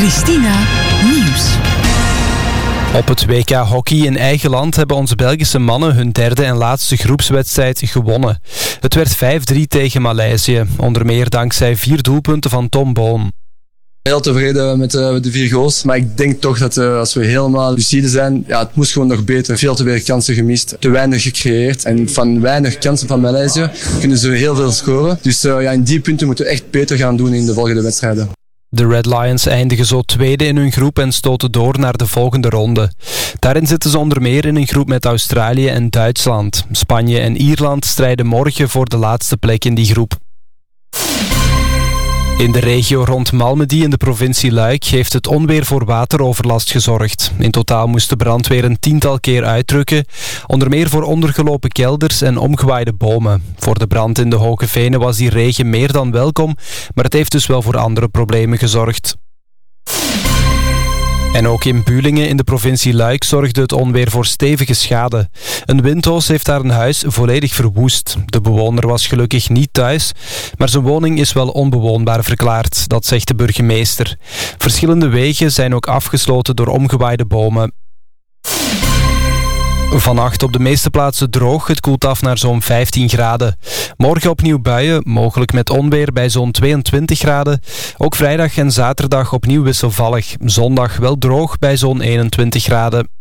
Christina Nieuws. Op het WK Hockey in eigen land hebben onze Belgische mannen hun derde en laatste groepswedstrijd gewonnen. Het werd 5-3 tegen Maleisië, onder meer dankzij 4 doelpunten van Tom Boom. Heel tevreden met de 4 goals, maar ik denk toch dat als we helemaal lucide zijn, het moest gewoon nog beter. Veel te veel kansen gemist, te weinig gecreëerd en van weinig kansen van Maleisië kunnen ze heel veel scoren. Dus in die punten moeten we echt beter gaan doen in de volgende wedstrijden. De Red Lions eindigen zo tweede in hun groep en stoten door naar de volgende ronde. Daarin zitten ze onder meer in een groep met Australië en Duitsland. Spanje en Ierland strijden morgen voor de laatste plek in die groep. In de regio rond Malmedy in de provincie Luik heeft het onweer voor wateroverlast gezorgd. In totaal moest de brandweer een 10-tal keer uitrukken, onder meer voor ondergelopen kelders en omgewaaide bomen. Voor de brand in de Hoge Venen was die regen meer dan welkom, maar het heeft dus wel voor andere problemen gezorgd. En ook in Bulingen in de provincie Luik zorgde het onweer voor stevige schade. Een windhoos heeft daar een huis volledig verwoest. De bewoner was gelukkig niet thuis, maar zijn woning is wel onbewoonbaar verklaard, dat zegt de burgemeester. Verschillende wegen zijn ook afgesloten door omgewaaide bomen. Vannacht op de meeste plaatsen droog, het koelt af naar zo'n 15 graden. Morgen opnieuw buien, mogelijk met onweer bij zo'n 22 graden. Ook vrijdag en zaterdag opnieuw wisselvallig. Zondag wel droog bij zo'n 21 graden.